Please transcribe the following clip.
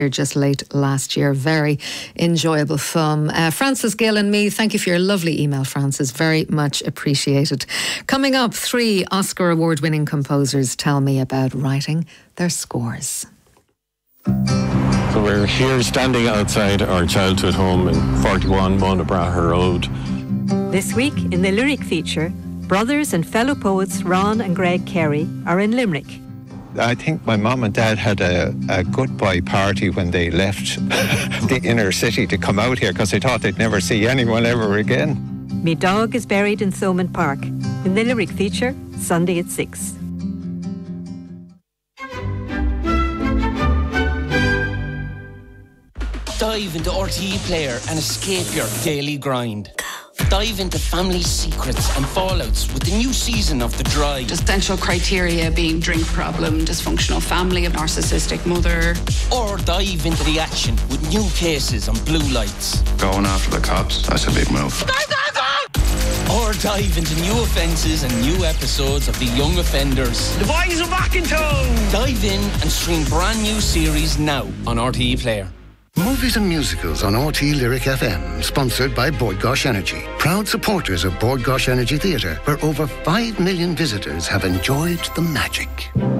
just late last year. Very enjoyable film. Francis Gill and me, thank you for your lovely email, Francis. Very much appreciated. Coming up, 3 Oscar award-winning composers tell me about writing their scores. So we're here standing outside our childhood home in 41 Mona Braher Road. This week in the Lyric Feature, brothers and fellow poets Ron and Greg Carey are in Limerick. I think my mum and dad had a goodbye party when they left the inner city to come out here because they thought they'd never see anyone ever again. Me dog is buried in Thomond Park. In the Lyric Feature, Sunday at 6. Dive into RTE Player and escape your daily grind. Dive into family secrets and fallouts with the new season of The Drive. Essential criteria being drink problem, dysfunctional family, a narcissistic mother. Or dive into the action with new cases on blue lights. Going after the cops, that's a big move. Or dive into new offences and new episodes of The Young Offenders. The boys are back in town! Dive in and stream brand new series now on RTE Player. Movies and musicals on RTE Lyric FM, sponsored by Bord Gáis Energy. Proud supporters of Bord Gáis Energy Theatre, where over 5 million visitors have enjoyed the magic.